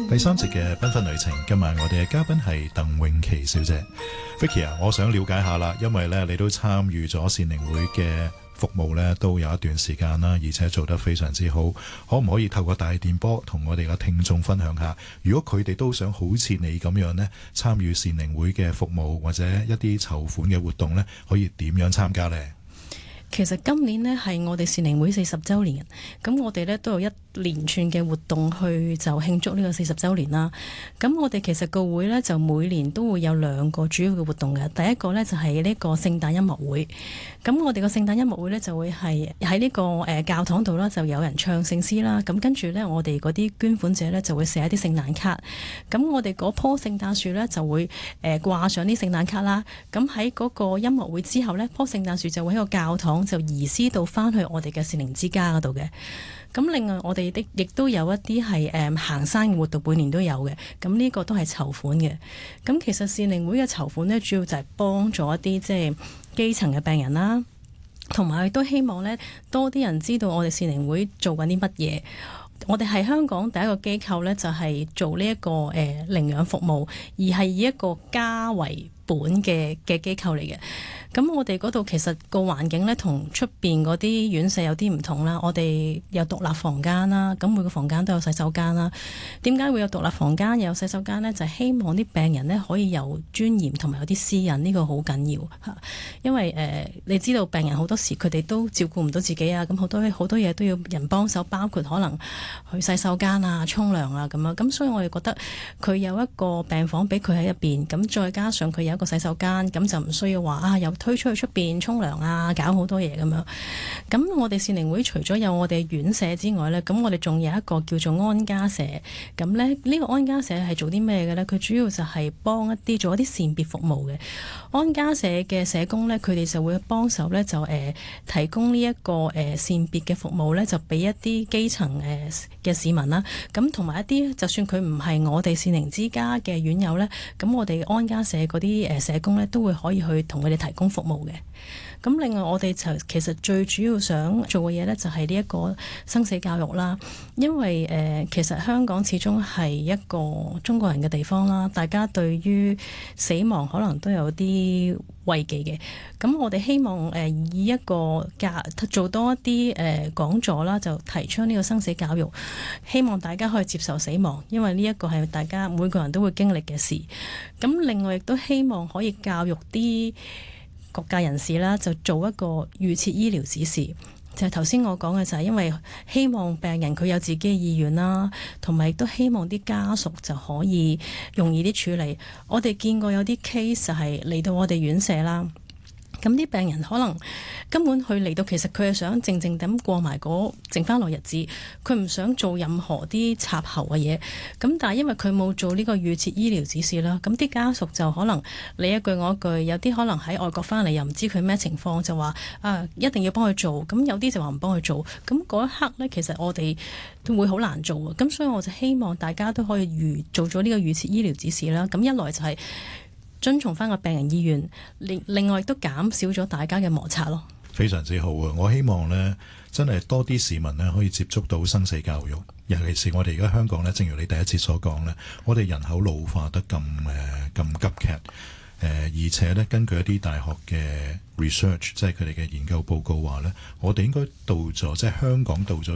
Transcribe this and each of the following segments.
第三節嘅繽紛旅程，今晚我哋嘅嘉賓係鄧詠琪小姐。Vicky 啊，我想了解下啦，因為咧你都參與咗善寧會嘅服務咧，都有一段時間啦，而且做得非常之好。可唔可以透過大電波同我哋嘅聽眾分享下，如果佢哋都想好似你咁樣呢，參與善寧會嘅服務或者一啲籌款嘅活動呢，可以點樣參加呢？ 其實今年呢係我哋善寧會40週年，咁我哋呢都有一連串嘅活動去就慶祝呢個40週年啦。咁我哋其實個會呢，就每年都會有2個主要嘅活動嘅。第一個呢，就係呢個聖誕音樂會。咁我哋個聖誕音樂會呢，就會係喺呢個教堂度啦，就有人唱聖詩啦。咁跟住呢，我哋嗰啲捐款者呢，就會寫一啲聖誕卡。咁我哋嗰棵聖誕樹呢，就會掛上啲聖誕卡啦。咁喺嗰個音樂會之後呢，棵聖誕樹就會喺個教堂就移師到翻去我哋嘅善寧之家嗰度嘅。咁另外我哋亦都有一啲係行山嘅活動，每年都有嘅。咁呢個都係籌款嘅。咁其實善寧會嘅籌款呢，主要就係幫助一啲即係基層嘅病人啦，同埋都希望呢多啲人知道我哋善寧會做緊啲乜嘢。我哋係香港第一個機構呢，就係做呢一個領養服務，而係以一個家為本嘅機構嚟嘅。咁我哋嗰度其實個環境呢，同出邊嗰啲院舍有啲唔同啦。我哋有獨立房間啦，咁每個房間都有洗手間啦。點解會有獨立房間又有洗手間呢？就係希望啲病人呢可以有尊嚴同埋有啲私隱，呢個好緊要嚇。因為你知道病人好多時佢哋都照顧唔到自己啊，咁好多嘢都要人幫手，包括可能去洗手間啊、沖涼啊咁樣。咁所以我哋覺得佢有一個病房俾佢喺入邊，咁再加上佢有一個洗手間，咁就唔需要話又推出去出邊沖涼啊，搞好多嘢咁樣。咁我哋善寧會除咗有我哋院舍之外呢，咁我哋仲有一個叫做安家社。咁呢個安家社係做啲咩嘅呢？佢主要就係幫做一啲善別服務嘅。安家社嘅社工呢，佢哋就會幫手呢，就提供呢一個善別嘅服務呢，就俾一啲基層嘅市民啦。咁同埋一啲就算佢唔係我哋善寧之家嘅院友呢，咁我哋安家社嗰啲社工呢，都會可以去同佢哋提供服務嘅。咁另外我哋就其實最主要想做嘅嘢呢，就係呢一個生死教育啦。因為其實香港始終係一個中國人嘅地方啦，大家對於死亡可能都有啲畏忌嘅。咁我哋希望以一個做多一啲講座啦，就提倡呢個生死教育，希望大家可以接受死亡，因為呢一個係大家每個人都會經歷嘅事。咁另外亦都希望可以教育啲各界人士啦，就做一個預設醫療指示。就係頭先我講嘅，就係因為希望病人佢有自己嘅意願啦，同埋亦都希望啲家屬就可以容易啲處理。我哋見過有啲 case 就係嚟到我哋院舍啦，咁啲病人可能根本佢嚟到，其實佢係想靜靜咁過埋嗰剩翻落日子，佢唔想做任何啲插喉嘅嘢。咁但係因為佢冇做呢個預設醫療指示啦，咁啲家屬就可能你一句我一句，有啲可能喺外國翻嚟又唔知佢咩情況，就話一定要幫佢做，咁有啲就話唔幫佢做。咁嗰一刻呢，其實我哋都會好難做啊。咁所以我就希望大家都可以做咗呢個預設醫療指示啦。咁一來就係遵從翻個病人意願，另外亦都減少咗大家嘅摩擦咯。 非常之好啊！我希望呢，真係多啲市民呢可以接觸到生死教育，尤其是我哋而家香港呢，正如你第一次所講呢，我哋人口老化得咁急劇，而且呢，根據一啲大學嘅 research， 即係佢哋嘅研究報告話呢，我哋應該到咗即係香港到咗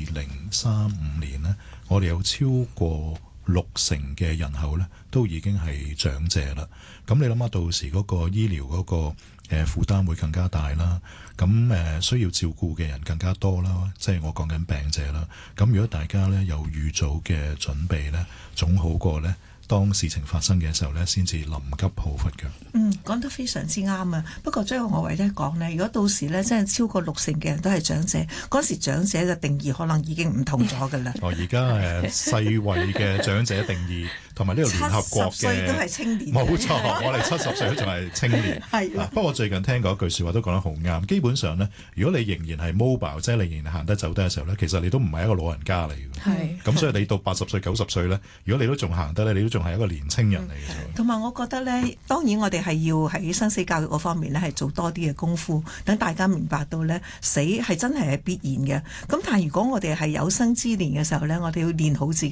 2035年呢，我哋有超過60%嘅人口呢都已經係長者啦。咁你諗下，到時嗰個醫療嗰個負擔會更加大啦。咁需要照顧嘅人更加多啦，即係我講緊病者啦。咁如果大家呢有預早嘅準備呢，總好過呢當事情發生嘅時候呢，先至臨急抱佛腳。 講得非常之啱啊！不過將我唯一講呢，如果到時呢真係超過60%嘅人都係長者，嗰時長者嘅定義可能已經唔同咗㗎啦。 而家世衛嘅長者定義同埋呢個聯合國嘅 70歲都係青年。 冇錯，我哋70歲都仲係青年。不過我最近聽過一句説話都講得好啱。基本上呢，如果你仍然係 mobile，即係你仍然行得走得嘅時候呢，其實你都唔係一個老人家嚟嘅。咁所以你到80歲、90歲呢，如果你都仲行得呢，你都仲係一個年青人嚟嘅。同埋我覺得呢，當然我哋係要喺生死教育嗰方面呢，係做多啲嘅功夫，等大家明白到呢，死係真係必然嘅。咁但係如果我哋係有生之年嘅時候呢，我哋要練好自己